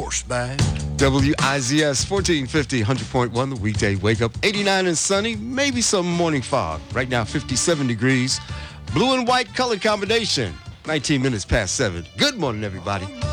Horseback. WIZS 1450, 100.1, the weekday wake up. 89 and sunny, maybe some morning fog. Right now, 57 degrees. Blue and white color combination. 19 minutes past 7. Good morning, everybody.